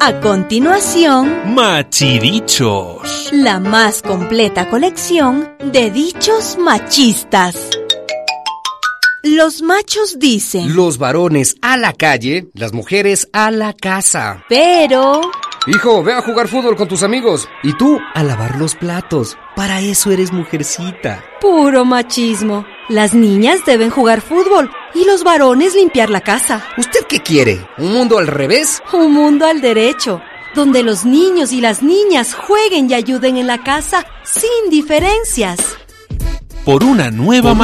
A continuación, Machidichos. La más completa colección de dichos machistas. Los machos dicen: los varones a la calle, las mujeres a la casa. Pero... Hijo, ve a jugar fútbol con tus amigos. Y tú, a lavar los platos. Para eso eres mujercita. Puro machismo. Las niñas deben jugar fútbol y los varones limpiar la casa. ¿Usted qué quiere? ¿Un mundo al revés? Un mundo al derecho, donde los niños y las niñas jueguen y ayuden en la casa sin diferencias. Por una nueva